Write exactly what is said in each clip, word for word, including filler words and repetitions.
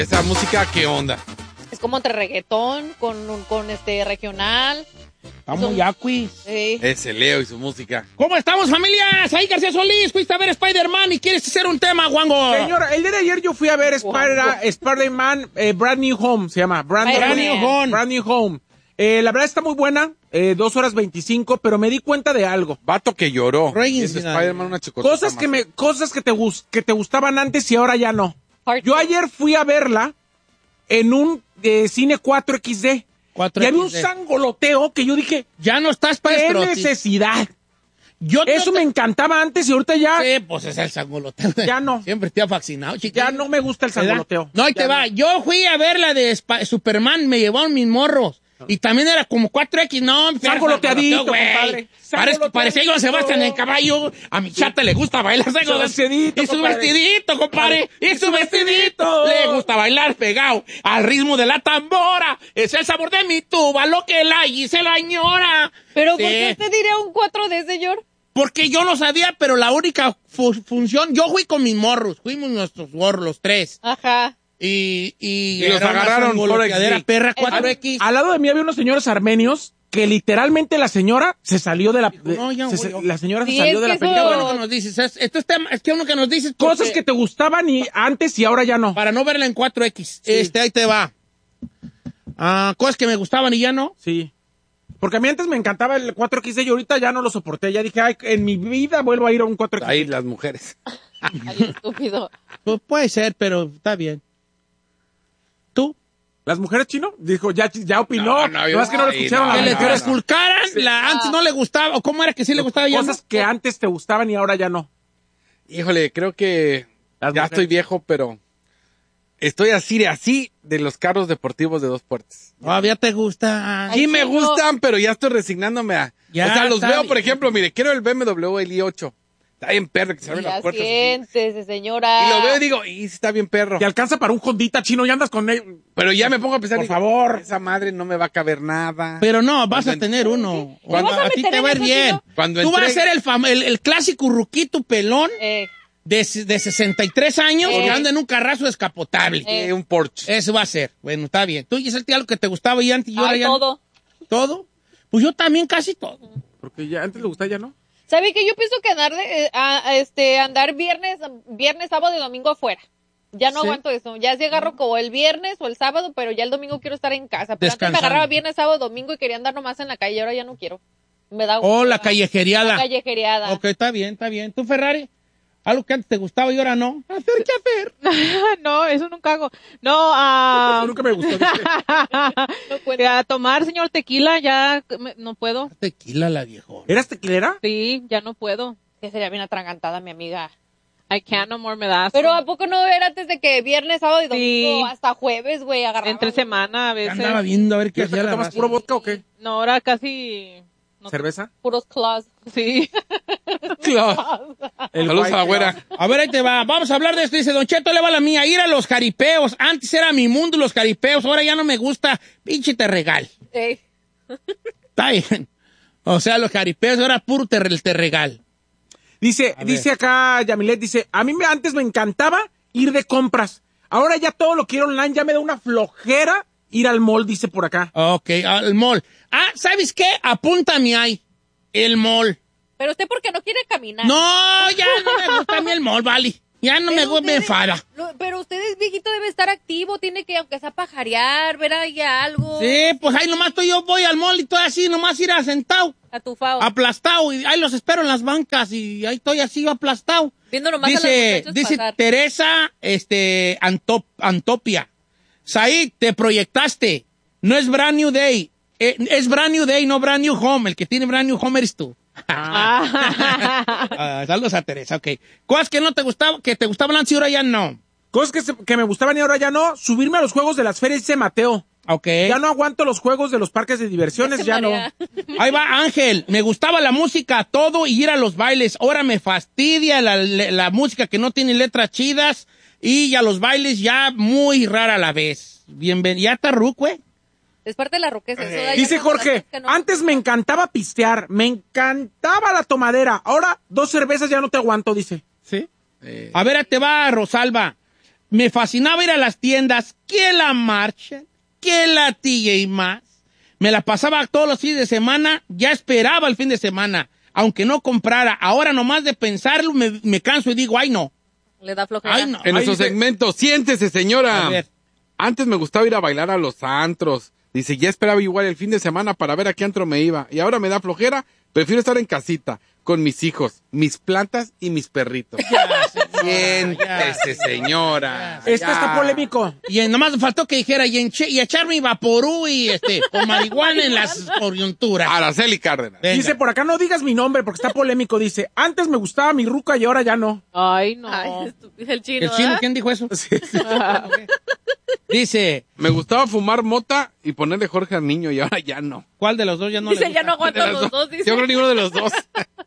¿Esa música qué onda? Es como entre reggaetón con, con este regional. Estamos ya, quiz. Sí. Ese Leo y su música. ¿Cómo estamos, familias? Ahí García Solís, fuiste a ver Spider-Man y quieres hacer un tema, Wango. Señor, el día de ayer yo fui a ver Spider- Spider-Man eh, Brand New Home, se llama. Brand, Brand New New Home. Brand New Home. Eh, la verdad está muy buena, eh, dos horas veinticinco, pero me di cuenta de algo. Vato que lloró. Rey Es Encina. Spider-Man una chocotota Cosas que más. me, cosas que te gus- que te gustaban antes y ahora ya no. Hard Yo to- ayer fui a verla en un eh, cine cuatro equis de. cuatro Y había un equis de. sangoloteo que yo dije, Ya no estás para ¿qué estrotis. necesidad? Yo te- Eso me encantaba antes y ahorita ya, Sí, pues es el sangoloteo. Ya no. Siempre te ha fascinado, chiquillo. ya no me gusta el ¿Verdad? sangoloteo. No, ahí te Ya va. Yo fui a ver la de Sp- Superman, me llevaron mis morros. Y también era como cuatro equis, no. Sangoloteadito, sangoloteo, güey. compadre. Parece, Sangoloteadito. parecía Joan Sebastián en caballo. A mi chata le gusta bailar sangoloteo. vestidito, Y su compadre. vestidito, compadre. Y su vestidito. Le gusta bailar pegado al ritmo de la tambora. Es el sabor de mi tuba, lo que la y se la añora. Pero Sí. ¿por qué usted diría un cuatro D, señor? Porque yo no sabía, pero la única fu- función, yo fui con mis morros, fuimos nuestros morros, los tres. Ajá. Y, y, Y los era una agarraron por sangoloteadera X D. perra cuatro equis. Al lado de mí había unos señores armenios que literalmente la señora se salió de la... de- no, ya se- voy yo. la señora Sí, se salió es de la que eso- Qué película. bueno que nos dices. Es, esto es, tema- es que uno que nos dices Cosas porque- que te gustaban y antes y ahora ya no. para no verla en cuatro equis. Este, ahí te va. Ah, cosas que me gustaban y ya no. Sí. Porque a mí antes me encantaba el cuatro equis de y ahorita ya no lo soporté. Ya dije, ay, en mi vida vuelvo a ir a un cuatro equis de. Ahí las mujeres. Ay, estúpido. Pues puede ser, pero está bien. ¿Tú? ¿Las mujeres, Chino? Dijo, ya, ya opinó. No, no, No, es que no lo ay, escucharon no, a que las le no, mujeres. transculcaran, la, antes no le gustaba, o cómo era que sí le gustaba y ya no. Cosas que antes te gustaban y ahora ya no. Híjole, creo que Las ya mujeres. estoy viejo, pero estoy así de así de los carros deportivos de dos puertas. Todavía te gusta. Ay, Sí me sí, no. gustan, pero ya estoy resignándome a... Ya o sea, los está veo, bien. por ejemplo, mire, quiero el B M W el i ocho. Está bien perro, que se abren las Ya puertas así. siéntese, señora. Y lo veo y digo, y sí está bien perro. Te alcanza para un Hondita, Chino, y andas con él. Pero ya me pongo a pensar, Por digo, favor. esa madre no me va a caber nada. Pero no, vas a Cuando tener uno. ¿Te vas a a ti meter te en va a ir eso, bien. Chino? Cuando Tú vas a entregue- ser el, fam- el, el clásico ruquito pelón Eh, de, de sesenta y tres años Eh. que anda en un carrazo descapotable. Eh, un Porsche. Eso va a ser. Bueno, está bien. Tú, Giselle, ¿te algo que te gustaba y antes y ahora ay, ya no? todo. ¿Todo? Pues yo también casi todo. Porque ya antes le gustaba, ya no. ¿Sabe qué? Yo pienso que andar, de, eh, a- a este, andar viernes, viernes, sábado y domingo afuera. Ya no Sí. aguanto eso. Ya sí agarro como el viernes o el sábado, pero ya el domingo quiero estar en casa. Pero antes me Descansando. agarraba viernes, sábado, domingo y quería andar nomás en la calle. Ahora ya no quiero. Me da Oh, la hueva. callejereada. La callejereada. Ok, está bien, está bien. ¿Tú, Ferrari? Algo que antes te gustaba y ahora no. Hacer qué hacer. No, eso nunca hago. No, a Eso nunca me gustó. dice. No cuenta. a tomar, señor, tequila, ya me- no puedo. Tequila la viejona. ¿Eras tequilera? Sí, ya no puedo. Que sería bien atragantada, mi amiga. I can't no more, me da asco. Pero ¿a poco no era antes de que viernes, sábado y domingo Sí. hasta jueves, güey, agarraba? Entre semana a veces. Andaba viendo a ver ¿Y qué ahorita hacía que la tomas raza. puro vodka o qué? No, ahora casi... no- ¿Cerveza? Puros claws. Sí. El Saludos white a la güera. claw. A ver, ahí te va. Vamos a hablar de esto. Dice, Don Cheto, le va la mía. Ir a los jaripeos. Antes era mi mundo los jaripeos. Ahora ya no me gusta. Pinche te regal. Ey. Está bien. O sea, los jaripeos ahora puro te, te regal. Dice, ver. dice acá Yamilet, dice, a mí me, antes me encantaba ir de compras. Ahora ya todo lo quiero online, ya me da una flojera ir al mall, dice por acá. Ok, al mall. Ah, ¿sabes qué? Apúntame ahí. El mall. Pero usted porque no quiere caminar. No, ya no me gusta a mí el mall, vale. Ya no me Pero gusta, me usted- enfada. no, pero usted es viejito, debe estar activo, tiene que, aunque sea pajarear, ver ahí algo. Sí, pues ahí nomás estoy, yo voy al mall y estoy así, nomás ir a sentado, Atufado. aplastado, y ahí los espero en las bancas y ahí estoy así aplastado. Viendo nomás a los Dice, muchachos dice pasar. Teresa, este, Antop- Antopia. Said, te proyectaste. No es Brand New Day. Eh, es Brand New Day, no Brand New Home. El que tiene Brand New Home eres tú. Ah, saludos a Teresa, ok. Cosas que no te gustaban, que te gustaban antes y ahora ya no. Cosas que, se- que me gustaban y ahora ya no, subirme a los juegos de las ferias, dice Mateo. Ok. Ya no aguanto los juegos de los parques de diversiones, Ese ya no. María. Ahí va Ángel. Me gustaba la música, todo y ir a los bailes. Ahora me fastidia la, la- la música que no tiene letras chidas y a los bailes ya muy rara a la vez. Bienvenido. ¿Ya está ruco, güey? Es parte de la roqueza. eso da ya Dice cuando Jorge, las cosas que no- antes me encantaba pistear, me encantaba la tomadera. Ahora dos cervezas ya no te aguanto, dice. Sí. Eh, A ver, ahí te va, Rosalba. me fascinaba ir a las tiendas, que la Marshall, que la T J Maxx. Me la pasaba todos los fines de semana, ya esperaba el fin de semana, aunque no comprara. Ahora nomás de pensarlo me, me canso y digo, ay no. Le da flojera. Ay no. En nuestro dice- segmento, siéntese, señora. A ver. Antes me gustaba ir a bailar a los antros. Dice, ya esperaba igual el fin de semana para ver a qué antro me iba. Y ahora me da flojera. Prefiero estar en casita, con mis hijos, mis plantas y mis perritos. Siéntese, señora. Este Ya. está polémico. Y nomás faltó que dijera, y, enche- y echarme vaporú y este, con marihuana en las coyunturas. Araceli Cárdenas. Venga. Dice, por acá no digas mi nombre porque está polémico. Dice, antes me gustaba mi ruca y ahora ya no. Ay, no. Ay, estúpido, el chino. ¿El chino ¿verdad? quién dijo eso? Dice, Me gustaba fumar mota y ponerle Jorge al niño y ahora ya no. ¿cuál de los dos ya no le Dice, gusta? ya no aguanto los dos, dice. Yo creo ninguno de los dos.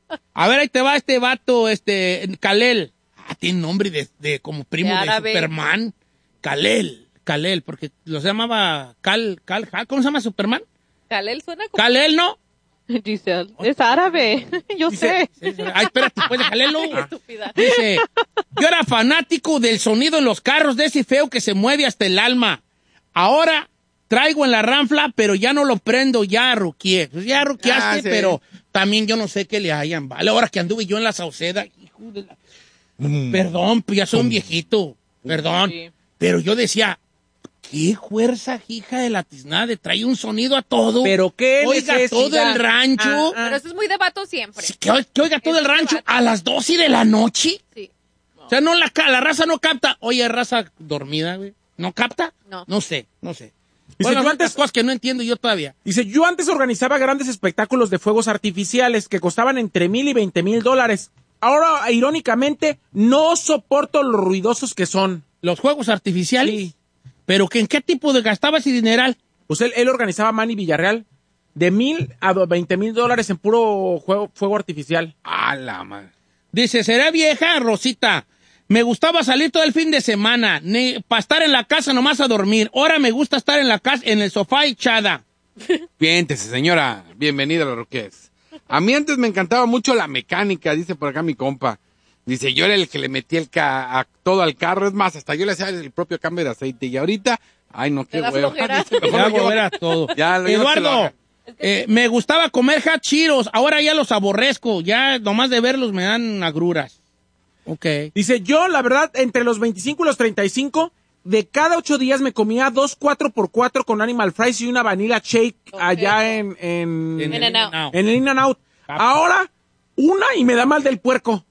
A ver, ahí te va este vato, este, Kalel. Ah, tiene nombre de, de como primo De de, árabe. Superman. Kalel, Kalel, porque lo llamaba Kal, Kal, ¿cómo se llama Superman? Kalel suena como... Kalel, ¿no? Giselle, es árabe. Yo sé. Ay, espérate, pues de Kalel, no. Estúpida. Dice, yo era fanático del sonido en los carros de ese feo que se mueve hasta el alma. Ahora traigo en la ranfla, pero ya no lo prendo, ya ruquié. Pues ya ruqueaste, Ah, sí. pero también yo no sé qué le hayan. Vale, ahora que anduve yo en la Sauceda, hijo de la... Perdón, pues ya soy un viejito, perdón. Sí. Pero yo decía, qué fuerza, hija de la tiznada, de traer un sonido a todo. Pero qué Oiga, necesidad. todo el rancho. Ah, ah. Pero eso es muy de vato siempre. Sí, que, oi- que oiga todo Es el rancho debate. a las doce de la noche. Sí. O sea, no la, ca- la raza no capta. Oye, raza dormida, güey. ¿No capta? No. No sé, no sé. Dice, Bueno, yo antes antes- cosas que no entiendo yo todavía. Dice, yo antes organizaba grandes espectáculos de fuegos artificiales que costaban entre mil y veinte mil dólares. Ahora, irónicamente, no soporto los ruidosos que son. Los juegos artificiales. Sí. ¿Pero que en qué tipo de gastaba ese dineral? Pues él, él organizaba Manny Villarreal de mil a veinte mil dólares en puro juego, fuego artificial. A la madre. Dice, ¿será vieja, Rosita? Me gustaba salir todo el fin de semana, para estar en la casa nomás a dormir. Ahora me gusta estar en la casa, en el sofá echada. Siéntese, señora. Bienvenida a los Roques. A mí antes me encantaba mucho la mecánica, dice por acá mi compa. Dice, yo era el que le metía el ca a todo al carro. Es más, hasta yo le hacía el propio cambio de aceite. Y ahorita, ay, no, qué da huevo. flojera. Dice, mejor Ya lo llevo- volver a todo. Ya, lo llevo a que lo Eduardo, haga. eh, me gustaba comer hot Cheetos, ahora ya los aborrezco. Ya nomás de verlos me dan agruras. Ok. Dice, yo, la verdad, entre los veinticinco y los treinta y cinco, de cada ocho días me comía dos cuatro por cuatro con Animal Fries y una vanilla shake allá en, en, En In el and out. In-N-Out. en el In-N-Out. Ahora, una y me da mal del puerco.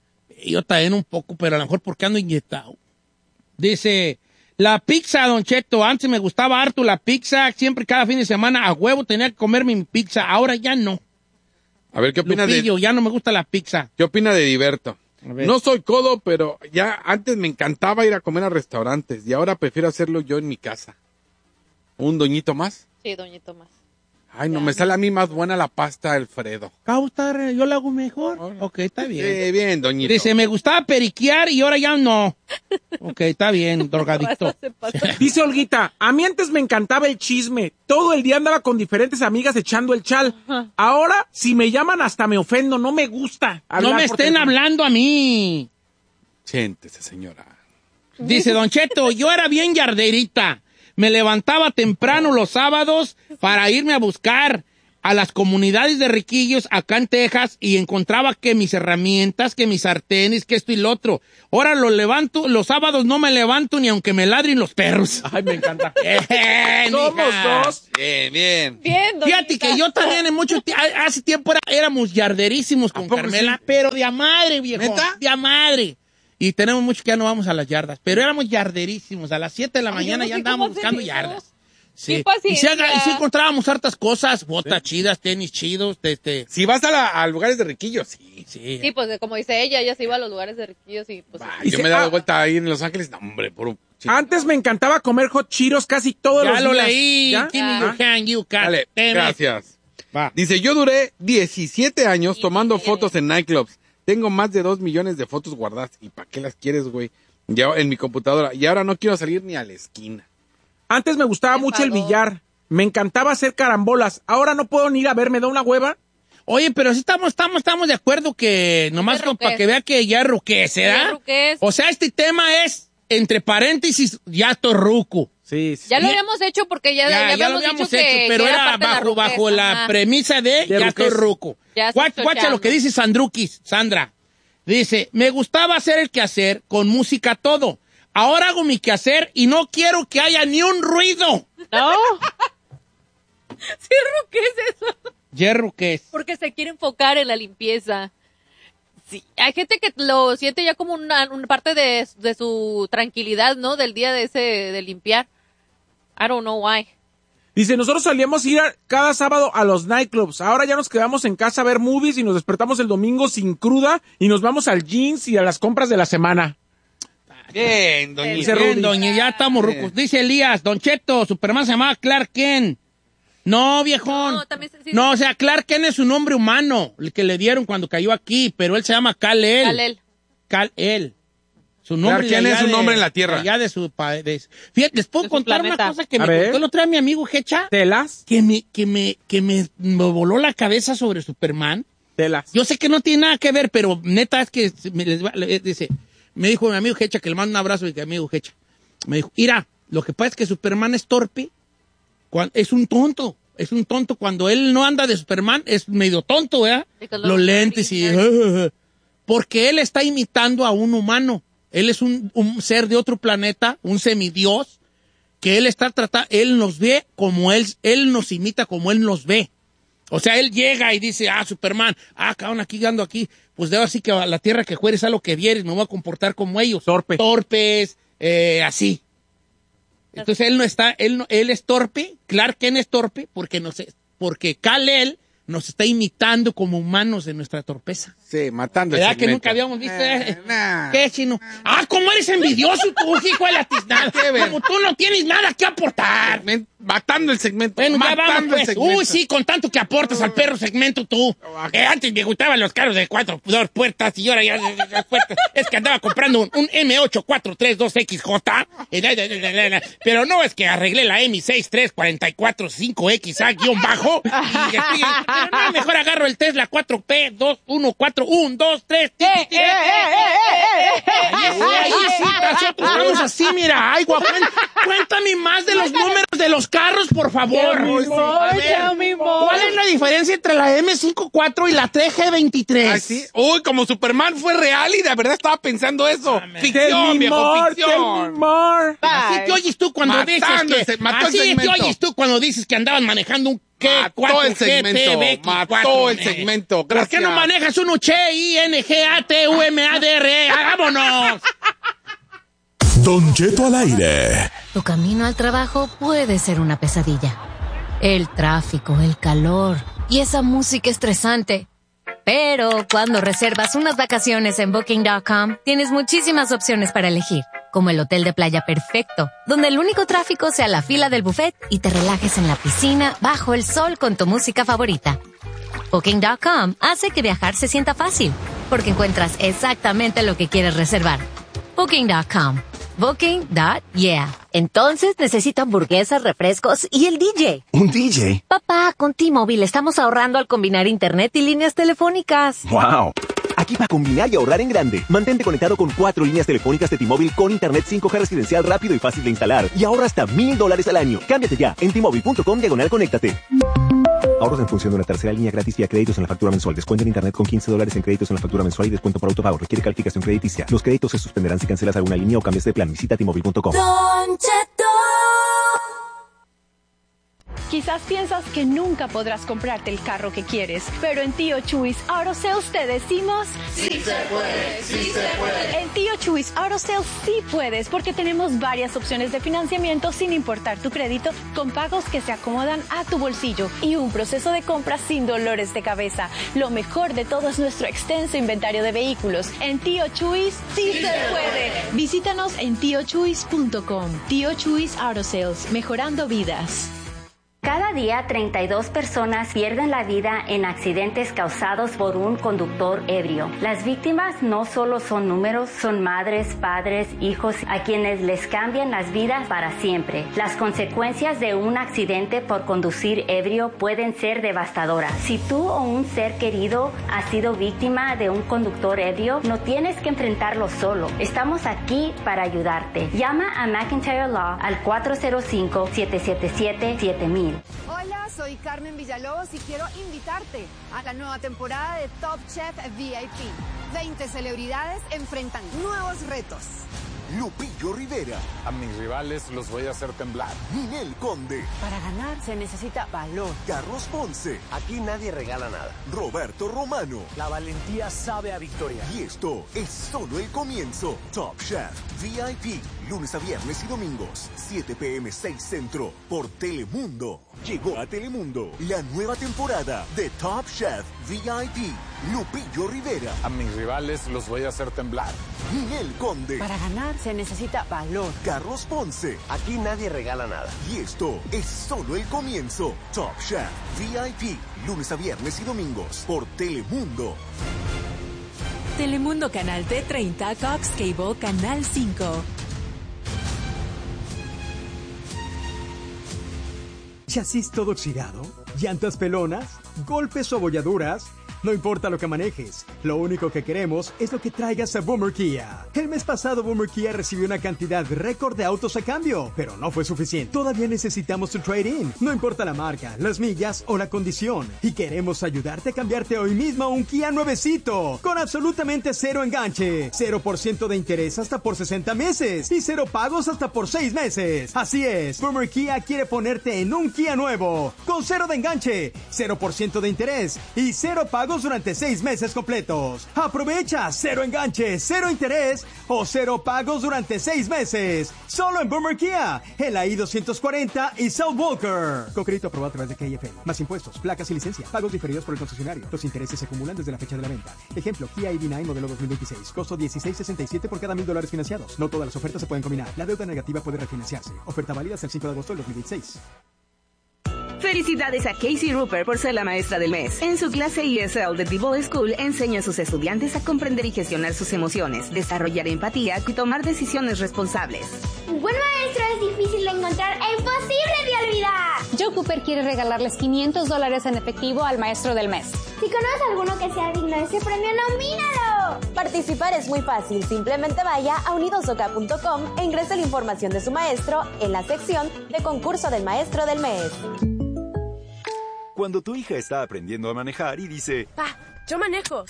Yo también un poco, pero a lo mejor porque ando inyectado. Dice, la pizza, Don Cheto, antes me gustaba harto la pizza, siempre cada fin de semana a huevo tenía que comer mi pizza, ahora ya no. A ver, ¿qué opina de, Lupillo, ya no me gusta la pizza. qué opina de Diverto? A ver. No soy codo, pero ya antes me encantaba ir a comer a restaurantes y ahora prefiero hacerlo yo en mi casa. ¿Un doñito más? Sí, doñito más. Ay, no, me sale a mí más buena la pasta Alfredo. Acabo de estar, yo la hago mejor. Ok, está bien. Sí, bien, doñito. Dice, me gustaba periquear y ahora ya no. Ok, está bien, drogadicto. Se pasa. Dice Olguita, a mí antes me encantaba el chisme. Todo el día andaba con diferentes amigas echando el chal. Ahora, si me llaman hasta me ofendo, no me gusta. No hablar me por estén teléfono. hablando a mí. Siéntese, señora. Dice Don Cheto, yo era bien yarderita. Me levantaba temprano los sábados para irme a buscar a las comunidades de riquillos acá en Texas y encontraba que mis herramientas, que mis sartenes, que esto y lo otro. Ahora los levanto, los sábados no me levanto ni aunque me ladren los perros. Ay, me encanta. Bien, Somos hija. dos. Bien, bien. Bien, doñita. Fíjate que yo también en mucho tiempo, hace tiempo era- éramos yarderísimos con ¿A poco Carmela, sí? pero de a madre, viejo. ¿Neta? De a madre. Y tenemos mucho que ya no vamos a las yardas, pero éramos yarderísimos. A las siete de la Ay, mañana yo no ya sé andábamos cómo buscando hacen yardas. eso. Sí. Qué Y sí, paciencia. haga- y sí encontrábamos hartas cosas, botas chidas, tenis chidos, este, Si vas a, la- a lugares de riquillos, sí. sí. Sí, pues como dice ella, ella se iba a los lugares de riquillos y pues... Bah, Dice, yo me he dado ah, vuelta ahí en Los Ángeles. No, hombre, puro... chico. Antes me encantaba comer hot Cheetos casi todos Ya los lo días. leí. ¿Ya? Give me Ah. your hand, you cat. Dale, Damn it. gracias. Va. Dice, yo duré diecisiete años tomando fotos en nightclubs. Tengo más de dos millones de fotos guardadas. ¿Y para qué las quieres, güey? Ya en mi computadora. Y ahora no quiero salir ni a la esquina. Antes me gustaba Qué mucho el enfadón. billar. Me encantaba hacer carambolas. Ahora no puedo ni ir a ver, me da una hueva. Oye, pero sí estamos, estamos, estamos de acuerdo que nomás Es como para ruquez. que vea que ya ruquece, Ya ¿verdad? ruquez. O sea, este tema es entre paréntesis, ya estoy ruco. Sí, sí. Ya lo Y- habíamos hecho porque ya, Ya, ya ya lo habíamos habíamos dicho hecho, que, pero que era parte de bajo, ruquez, bajo la ajá. premisa de, De ya estoy ruquez. ruco. Ya Guacha, estoy guacha lo que chocheando. dice Sandrukis, Sandra. Dice, me gustaba hacer el quehacer con música todo. Ahora hago mi quehacer y no quiero que haya ni un ruido. No. Sí, ¿qué es eso? Yerro, ¿qué es? Porque se quiere enfocar en la limpieza. Sí, hay gente que lo siente ya como una, una parte de, de su tranquilidad, ¿no? Del día de ese de limpiar. I don't know why. Dice, nosotros salíamos a ir a- cada sábado a los nightclubs. Ahora ya nos quedamos en casa a ver movies y nos despertamos el domingo sin cruda y nos vamos al jeans y a las compras de la semana. Bien, doña. Dice Bien, Rudy. doña, ya estamos rucos. Dice Elías, Don Cheto, Superman se llamaba Clark Kent. No, viejón. No, también se- sí, No, sí. o sea, Clark Kent es un nombre humano, el que le dieron cuando cayó aquí, pero él se llama Kal-El. Kal-El. Kal-El. Su nombre Clark Kent de es allá un de- nombre en la Tierra. allá de su pa- de- Fíjate, les puedo De su contar una planeta. cosa que A me ver. contó el otro día mi amigo Hecha, ¿Telas? que me, que me, que me, me voló la cabeza sobre Superman. Telas. Yo sé que no tiene nada que ver, pero neta es que me, les va- le- dice, me dijo mi amigo Hecha, que le mando un abrazo y que amigo Hecha. Me dijo, mira, lo que pasa es que Superman es torpe, cuan- es un tonto, es un tonto. Cuando él no anda de Superman, es medio tonto, ¿verdad? Because Los los lentes y... nerds. Porque él está imitando a un humano. Él es un, un ser de otro planeta, un semidios, que él está tratando, él nos ve como él, él nos imita como él nos ve. O sea, él llega y dice, ah, Superman, ah, cabrón, aquí ando aquí, pues debo así que a la tierra que fueres a lo que vieres, me voy a comportar como ellos. Torpe. Torpes, eh, así. Entonces él no está, él no, él es torpe, Clark Kent es torpe, porque nos, porque Kal-El nos está imitando como humanos de nuestra torpeza. Sí, matando el ¿Verdad que segmento. nunca habíamos visto? Eh, eh? nah. ¿Qué, chino? Ah, ¿cómo eres envidioso tú, hijo de la tiznada? ¿Qué ver? Como tú no tienes nada que aportar. Segmen- Matando el segmento. Bueno, ya matando vamos, el pues. segmento. Uy, sí, con tanto que aportas al perro segmento tú. Eh, antes me gustaban los carros de cuatro dos puertas y ahora ya de- de- de puertas. Es que andaba comprando un, un M ocho cuatro tres dos X J. eh, da, da, da, da, da. Pero no, es que arreglé la M seis tres cuatro cuatro cinco X A guión bajo. Y estoy- pero no, mejor agarro el Tesla cuatro P dos uno cuatro uno dos tres. Ahí sí, ahí sí, nosotros estamos así, mira. Ay, guapo, cuéntame más de los números de los carros, por favor. A ver, tell me more. ¿cuál es la diferencia entre la M cincuenta y cuatro y la T G veintitrés? Ay, sí. Uy, como Superman fue real y de verdad estaba pensando eso. Dame. Tell Ficción, me viejo, more, tell me ficción. more. Así te oyes tú cuando Matándose, dices que... mató el así te segmento. oyes tú cuando dices que andaban manejando un K cuatro Mató el segmento, mató el segmento, ¿Por qué no gracias. manejas un H I N G A T U M A D R E? ¡Vámonos! Don Cheto al aire. Tu camino al trabajo puede ser una pesadilla. El tráfico, el calor y esa música estresante. Pero cuando reservas unas vacaciones en Booking punto com, tienes muchísimas opciones para elegir, como el hotel de playa perfecto, donde el único tráfico sea la fila del buffet y te relajes en la piscina bajo el sol con tu música favorita. Booking punto com hace que viajar se sienta fácil, porque encuentras exactamente lo que quieres reservar. Booking punto com. Booking. Yeah. Entonces necesito hamburguesas, refrescos y el D J. ¿Un D J? Papá, con T-Mobile estamos ahorrando al combinar internet y líneas telefónicas. ¡Wow! Aquí para combinar y ahorrar en grande. Mantente conectado con cuatro líneas telefónicas de T-Mobile con internet cinco G residencial rápido y fácil de instalar. Y ahorra hasta mil dólares al año. Cámbiate ya en T-Mobile punto com diagonal conéctate. Ahorros en función de una tercera línea gratis vía créditos en la factura mensual. Descuento en internet con quince dólares en créditos en la factura mensual y descuento por autopago. Requiere calificación crediticia. Los créditos se suspenderán si cancelas alguna línea o cambias de plan. Visita T Mobile punto com. Quizás piensas que nunca podrás comprarte el carro que quieres, pero en Tío Chuis Auto Sales te decimos ¡sí se puede! ¡Sí se puede! En Tío Chuis Auto Sales sí puedes, porque tenemos varias opciones de financiamiento sin importar tu crédito, con pagos que se acomodan a tu bolsillo y un proceso de compra sin dolores de cabeza. Lo mejor de todo es nuestro extenso inventario de vehículos. En Tío Chuis sí, se puede. Visítanos en tío chuis punto com. Tío Chuis Auto Sales, mejorando vidas. Cada día, treinta y dos personas pierden la vida en accidentes causados por un conductor ebrio. Las víctimas no solo son números, son madres, padres, hijos, a quienes les cambian las vidas para siempre. Las consecuencias de un accidente por conducir ebrio pueden ser devastadoras. Si tú o un ser querido ha sido víctima de un conductor ebrio, no tienes que enfrentarlo solo. Estamos aquí para ayudarte. Llama a McIntyre Law al cuatro cero cinco, siete siete siete, siete mil. Hola, soy Carmen Villalobos y quiero invitarte a la nueva temporada de Top Chef V I P. veinte celebridades enfrentan nuevos retos. Lupillo Rivera. A mis rivales los voy a hacer temblar. Ninel Conde. Para ganar se necesita valor. Carlos Ponce. Aquí nadie regala nada. Roberto Romano. La valentía sabe a victoria. Y esto es solo el comienzo. Top Chef V I P. Lunes a viernes y domingos. siete p m seis Centro. Por Telemundo. Llegó a Telemundo la nueva temporada de Top Chef V I P. Lupillo Rivera. A mis rivales los voy a hacer temblar. Ninel Conde. Para ganar se necesita valor. Carlos Ponce. Aquí nadie regala nada. Y esto es solo el comienzo. Top Chef V I P. Lunes a viernes y domingos. Por Telemundo. Telemundo Canal T treinta, Cox Cable Canal cinco. ¿Chasis todo oxidado? ¿Llantas pelonas? ¿Golpes o abolladuras? No importa lo que manejes, lo único que queremos es lo que traigas a Boomer Kia. El mes pasado Boomer Kia recibió una cantidad récord de autos a cambio, pero no fue suficiente. Todavía necesitamos tu trade-in, no importa la marca, las millas o la condición. Y queremos ayudarte a cambiarte hoy mismo a un Kia nuevecito, con absolutamente cero enganche, cero por ciento de interés hasta por sesenta meses y cero pagos hasta por seis meses. Así es, Boomer Kia quiere ponerte en un Kia nuevo, con cero de enganche, cero por ciento de interés y cero pagos durante seis meses completos. Aprovecha cero enganche, cero interés o cero pagos durante seis meses. Solo en Boomer Kia, en la I doscientos cuarenta y South Walker. Con crédito aprobado a través de K F L. Más impuestos, placas y licencia. Pagos diferidos por el concesionario. Los intereses se acumulan desde la fecha de la venta. Ejemplo, Kia I D nueve modelo dos mil veintiséis. Costo dieciséis sesenta y siete por cada mil dólares financiados. No todas las ofertas se pueden combinar. La deuda negativa puede refinanciarse. Oferta válida hasta el cinco de agosto del dos mil veintiséis. Felicidades a Casey Rupert por ser la maestra del mes. En su clase E S L de The Bold School enseña a sus estudiantes a comprender y gestionar sus emociones, desarrollar empatía y tomar decisiones responsables. Un buen maestro es difícil de encontrar e imposible de olvidar. Joe Cooper quiere regalarles quinientos dólares en efectivo al maestro del mes. Si conoces a alguno que sea digno de ese premio, nomínalo. Participar es muy fácil. Simplemente vaya a unidosoca punto com e ingrese la información de su maestro en la sección de concurso del maestro del mes. Cuando tu hija está aprendiendo a manejar y dice... Pa, yo manejo.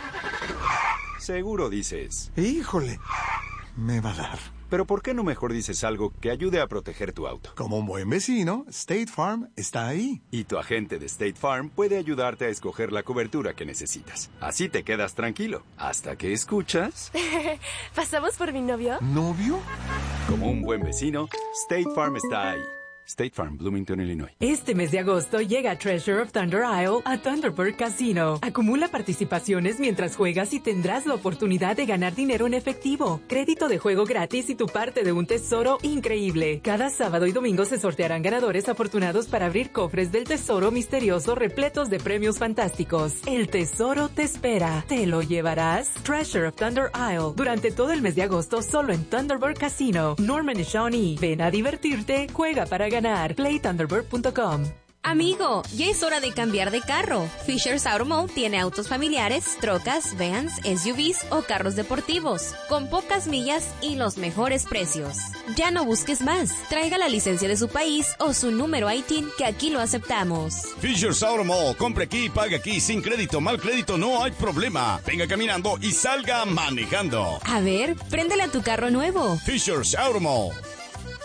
Seguro dices... Híjole, me va a dar. Pero ¿por qué no mejor dices algo que ayude a proteger tu auto? Como un buen vecino, State Farm está ahí. Y tu agente de State Farm puede ayudarte a escoger la cobertura que necesitas. Así te quedas tranquilo. Hasta que escuchas... ¿Pasamos por mi novio? ¿Novio? Como un buen vecino, State Farm está ahí. State Farm, Bloomington, Illinois. Este mes de agosto llega Treasure of Thunder Isle a Thunderbird Casino. Acumula participaciones mientras juegas y tendrás la oportunidad de ganar dinero en efectivo, crédito de juego gratis y tu parte de un tesoro increíble. Cada sábado y domingo se sortearán ganadores afortunados para abrir cofres del tesoro misterioso repletos de premios fantásticos. El tesoro te espera. ¿Te lo llevarás? Treasure of Thunder Isle. Durante todo el mes de agosto solo en Thunderbird Casino. Norman y Shawnee. Ven a divertirte, juega para ganar. play thunderbird punto com. Amigo, ya es hora de cambiar de carro. Fisher's Automotive tiene autos familiares, trocas, vans, S U Vs o carros deportivos, con pocas millas y los mejores precios. Ya no busques más. Traiga la licencia de su país o su número I T I N que aquí lo aceptamos. Fisher's Automotive, compre aquí y pague aquí sin crédito, mal crédito, no hay problema. Venga caminando y salga manejando. A ver, préndele a tu carro nuevo. Fisher's Automotive.